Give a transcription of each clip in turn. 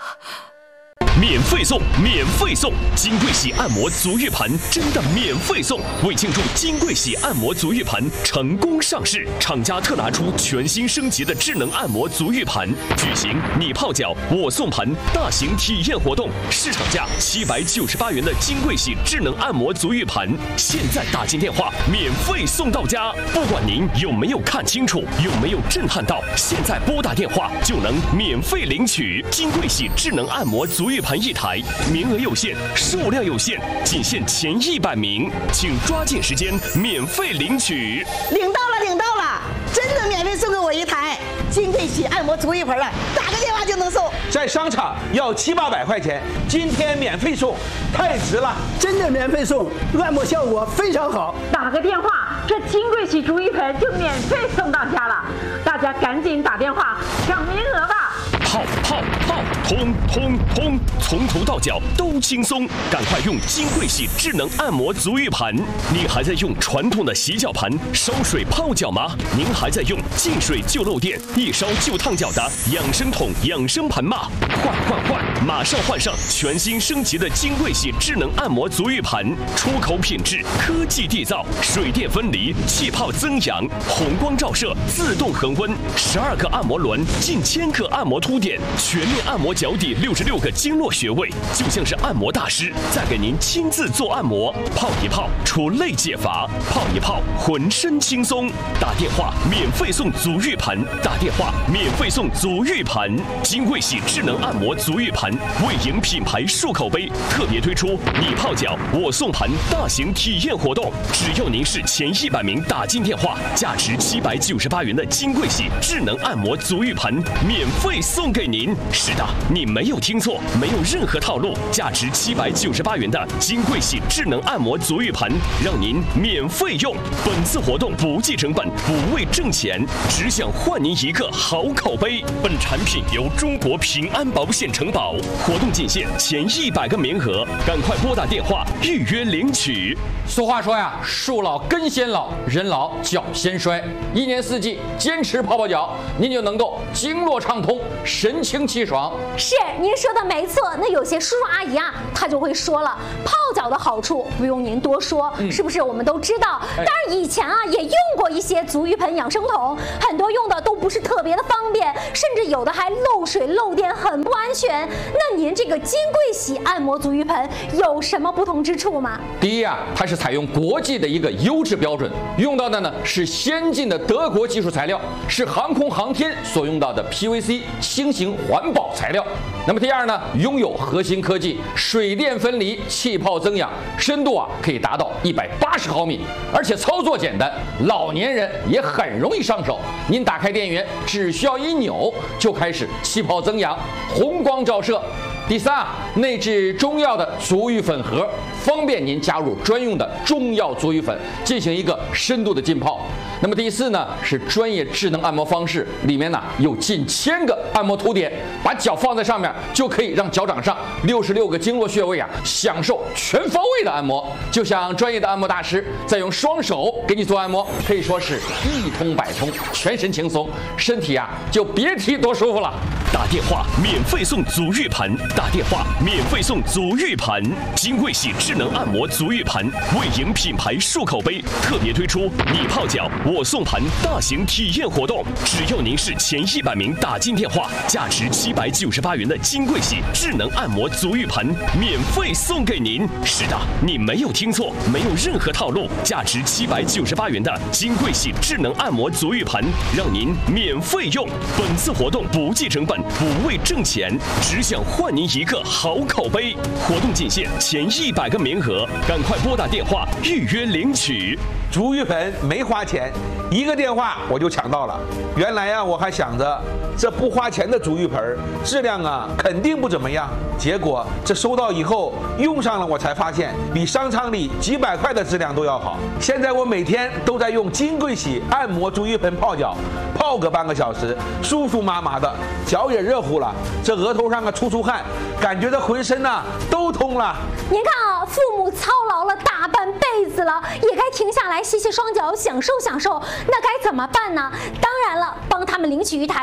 免费送，免费送！金贵喜按摩足浴盘真的免费送！为庆祝金贵喜按摩足浴盘成功上市，厂家特拿出全新升级的智能按摩足浴盘，举行你泡脚我送盘大型体验活动，市场价798元的金贵喜智能按摩足浴盘，现在打进电话免费送到家。不管您有没有看清楚，有没有震撼到，现在拨打电话就能免费领取金贵喜智能按摩足浴盘1台，名额有限，数量有限，仅限前100名，请抓紧时间免费领取。 领到了，领到了，真的免费送给我1台金贵喜按摩足浴盆了，打个电话就能送。 在商场要700-800块钱，今天免费送，太值了！ 真的免费送，按摩效果非常好。 打个电话，这金贵喜足浴盆就免费送到家了，大家赶紧打电话抢名额吧！ 泡泡泡，通通通，从头到脚都轻松，赶快用金贵喜智能按摩足浴盘。你还在用传统的洗脚盘烧水泡脚吗？您还在用进水就漏电、一烧就烫脚的养生桶、养生盘吗？换！马上换上全新升级的金贵喜智能按摩足浴盘，出口品质，科技缔造，水电分离，气泡增氧，红光照射，自动恒温，12个按摩轮，近1000个按摩凸点，全面按摩脚底66个经络穴位，就像是按摩大师在给您亲自做按摩。泡一泡除累解乏，泡一泡浑身轻松。打电话免费送足浴盘，打电话免费送足浴盘。金贵喜智能按摩足浴盘为迎品牌漱口杯，特别推出你泡脚我送盘大型体验活动，只要您是前100名打进电话，价值798元的金贵喜智能按摩足浴盘免费送给您。是的，你没有听错，没有任何套路，价值798元的金贵喜智能按摩足浴盘让您免费用。本次活动不计成本，不为挣钱，只想换您一个好口碑。本产品由中国平安保险承保，活动仅限前100个名额，赶快拨打电话预约领取。 俗话说呀，树老根先老，人老脚先衰。1年4季坚持泡泡脚，您就能够经络畅通，神清气爽。 是，您说的没错。那有些叔叔阿姨啊，他就会说了，泡脚的好处不用您多说，是不是我们都知道？当然以前啊也用过一些足浴盆、养生桶，很多用的都不是特别的方便，甚至有的还漏水漏电，很不安全。那您这个金贵喜按摩足浴盆有什么不同之处吗？ 第一啊，它是采用国际的一个优质标准，用到的呢是先进的德国技术材料，是航空航天所用到的 PVC 轻型环保材料。那么第二呢，拥有核心科技，水电分离，气泡增氧，深度啊可以达到180毫米，而且操作简单，老年人也很容易上手。您打开电源，只需要一扭就开始气泡增氧，红光照射。第三啊，内置中药的足浴粉盒，方便您加入专用的中药足浴粉，进行一个深度的浸泡。那么第四呢，是专业智能按摩方式，里面呢有近1000个按摩凸点，把脚放在上面，就可以让脚掌上66个经络穴位啊，享受全方位的按摩，就像专业的按摩大师在用双手给你做按摩，可以说是一通百通，全身轻松，身体啊就别提多舒服了。 打电话免费送足浴盘，打电话免费送足浴盘。金贵喜智能按摩足浴盘为迎品牌漱口杯，特别推出你泡脚我送盘大型体验活动，只要您是前100名打进电话，价值798元的金贵喜智能按摩足浴盘免费送给您。是的，你没有听错，没有任何套路，价值798元的金贵喜智能按摩足浴盘让您免费用。本次活动不计成本，不为挣钱，只想换您一个好口碑。活动仅限前100个名额，赶快拨打电话预约领取。 足浴盆没花钱，一个电话我就抢到了。原来啊，我还想着这不花钱的足浴盆质量啊肯定不怎么样，结果这收到以后用上了，我才发现比商场里几百块的质量都要好。现在我每天都在用金贵喜按摩足浴盆泡脚，泡个半个小时，舒舒麻麻的，脚也热乎了，这额头上啊出汗，感觉这浑身啊都通了。 您看啊，父母操劳了大半辈子了，也该停下来洗洗双脚，享受享受。那该怎么办呢？当然了，帮他们领取一台金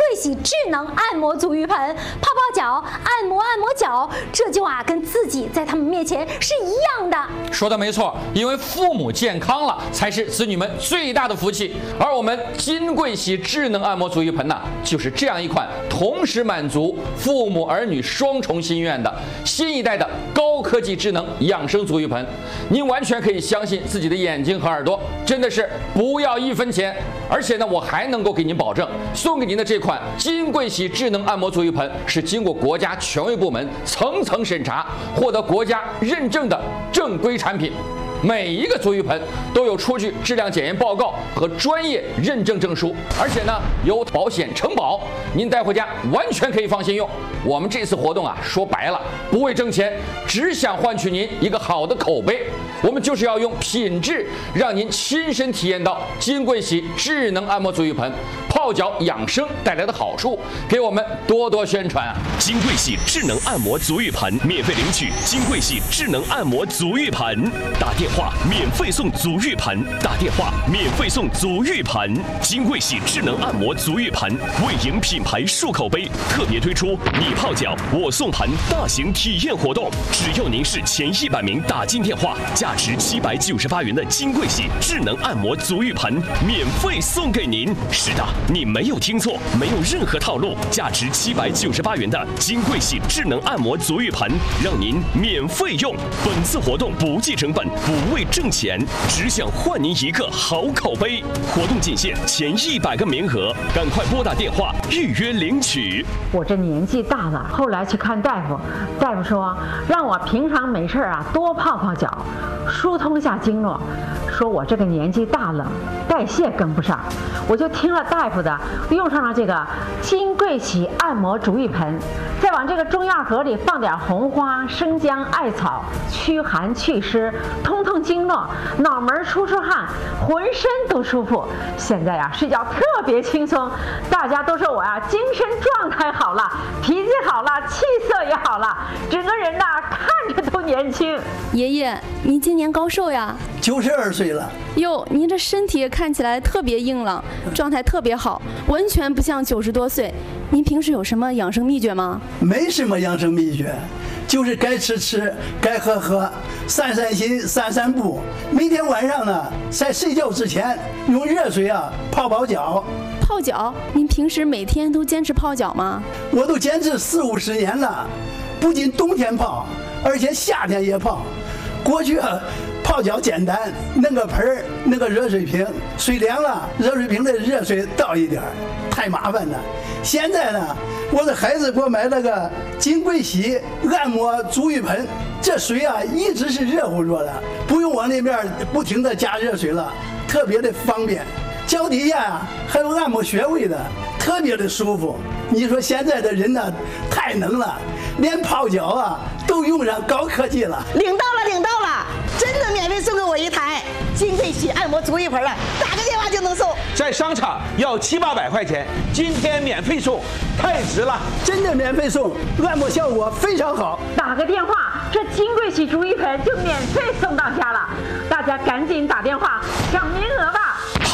贵喜智能按摩足浴盆，泡泡脚，按摩脚，这就跟自己在他们面前是一样的。 说的没错，因为父母健康了才是子女们最大的福气。而我们金贵喜智能按摩足浴盆呢，就是这样一款同时满足父母儿女双重心愿的新一代的高科技智能养生足浴盆。您完全可以相信自己的眼睛和耳朵，真的是不要1分钱。而且呢，我还能够给您保证，送给您的这款金贵喜智能按摩足浴盆是经过国家权威部门层层审查，获得国家认证的正规产品。每一个足浴盆都有出具质量检验报告和专业认证证书，而且呢有保险承保，您带回家完全可以放心用。我们这次活动说白了不为挣钱，只想换取您一个好的口碑。我们就是要用品质让您亲身体验到金贵喜智能按摩足浴盆泡脚养生带来的好处，给我们多多宣传金贵喜智能按摩足浴盆免费领取金贵喜智能按摩足浴盆，打电话免费送足浴盆，打电话免费送足浴盆。金贵喜智能按摩足浴盆为迎品牌树口碑，特别推出你泡脚我送盆大型体验活动，只要您是前100名打进电话，价值798元的金贵喜智能按摩足浴盆免费送给您。是的，你没有听错，没有任何套路，价值798元的金贵喜智能按摩足浴盆让您免费用。本次活动不计成本，不为挣钱，只想换您一个好口碑。活动仅限前100个名额，赶快拨打电话预约领取。 我这年纪大了，后来去看大夫，大夫说让我平常没事多泡泡脚，疏通下经络，说我这个年纪大了，代谢跟不上。我就听了大夫的，用上了这个金贵喜按摩足浴盆，再往这个中药盒里放点红花、生姜、艾草，驱寒祛湿，通通经络，脑门出汗，浑身都舒服。现在睡觉特别轻松，大家都说我精神状态好了，脾气好了，气色也好了，整个人看着都年轻。 爷爷，您今年高寿呀 ？92岁了。 哟，您这身体看起来特别硬朗，状态特别好，完全不像90多岁。您平时有什么养生秘诀吗？ 没什么养生秘诀，就是该吃吃，该喝喝，散散心，散散步。每天晚上呢，在睡觉之前用热水泡泡脚。 泡脚？您平时每天都坚持泡脚吗？ 我都坚持40-50年了，不仅冬天泡，而且夏天也泡。过去泡脚简单，弄个盆儿，弄个热水瓶，水凉了，热水瓶的热水倒一点，太麻烦了。现在呢，我的孩子给我买了个金贵喜按摩足浴盆，这水一直是热乎热的，不用往那边不停的加热水了，特别的方便。脚底下还有按摩穴位的，特别的舒服。你说现在的人太能了，连泡脚都用上高科技了。 领到了，真的免费送给我一台金贵喜按摩足浴盆打个电话就能送。 在商场要700-800块钱，今天免费送，太值了！ 真的免费送，按摩效果非常好。 打个电话，这金贵喜足浴盆就免费送到家了，大家赶紧打电话抢名额吧！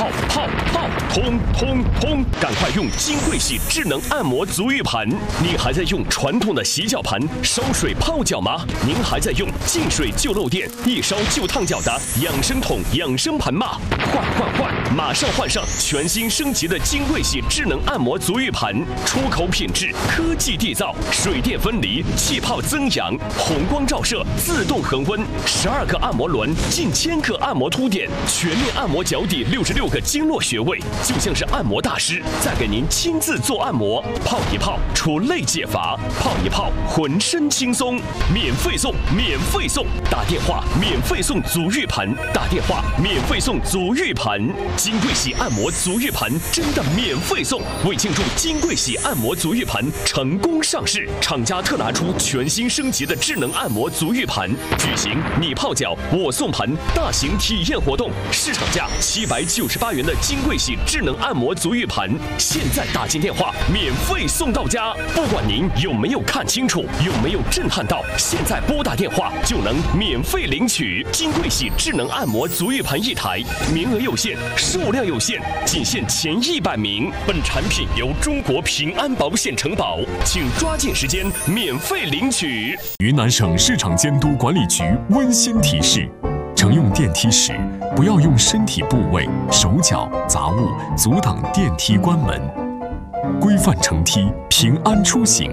通，赶快用金贵喜智能按摩足浴盆。你还在用传统的洗脚盆烧水泡脚吗？您还在用进水就漏电、一烧就烫脚的养生桶、养生盆吗？换！马上换上全新升级的金贵喜智能按摩足浴盆，出口品质，科技缔造，水电分离，气泡增氧，红光照射，自动恒温，12个按摩轮，近1000个按摩凸点，全面按摩脚底66个经络穴位，就像是按摩大师在给您亲自做按摩。泡一泡除累解乏，泡一泡浑身轻松。免费送，打电话免费送足浴盆，打电话免费送足浴盆。金贵喜按摩足浴盆真的免费送！为庆祝金贵喜按摩足浴盆成功上市，厂家特拿出全新升级的智能按摩足浴盆，举行你泡脚我送盆大型体验活动，市场价798元的金桂喜智能按摩足浴盘，现在打进电话免费送到家。不管您有没有看清楚，有没有震撼到，现在拨打电话就能免费领取金桂喜智能按摩足浴盘1台，名额有限，数量有限，仅限前100名。本产品由中国平安保险承保，请抓紧时间免费领取。 云南省市场监督管理局温馨提示：乘用电梯时，不要用身体部位、手脚、杂物阻挡电梯关门。规范乘梯，平安出行。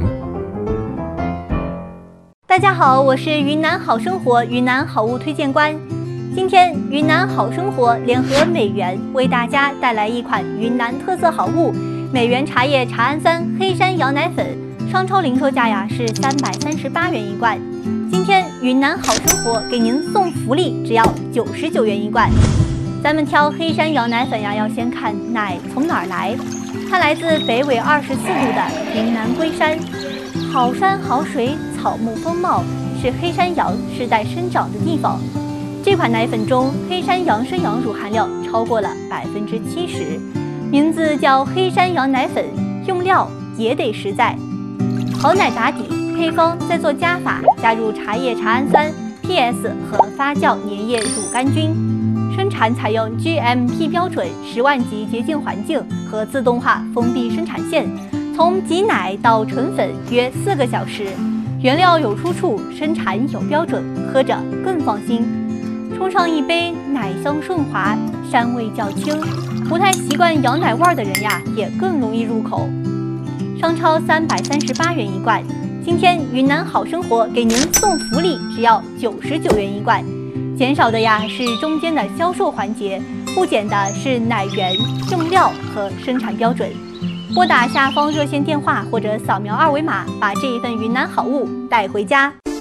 大家好，我是云南好生活云南好物推荐官。今天云南好生活联合美源为大家带来一款云南特色好物——美源茶叶茶氨酸黑山羊奶粉，商超零售价呀是338元一罐。今天云南好生活给您送福利，只要99元一罐。咱们挑黑山羊奶粉呀，要先看奶从哪儿来。它来自北纬24度的云南龟山，好山好水，草木丰茂，是黑山羊世代生长的地方。这款奶粉中黑山羊生羊乳含量超过了70%，名字叫黑山羊奶粉，用料也得实在。好奶打底，配方再做加法，加入茶叶茶氨酸、PS 和发酵粘液乳杆菌。生产采用 GMP 标准10万级洁净环境和自动化封闭生产线，从挤奶到纯粉约4个小时。原料有出处，生产有标准，喝着更放心。冲上一杯，奶香顺滑，膻味较轻，不太习惯羊奶味的人呀，也更容易入口。商超338元一罐，今天云南好生活给您送福利，只要99元一罐。减少的呀是中间的销售环节，不减的是奶源、用料和生产标准。拨打下方热线电话或者扫描2维码，把这一份云南好物带回家。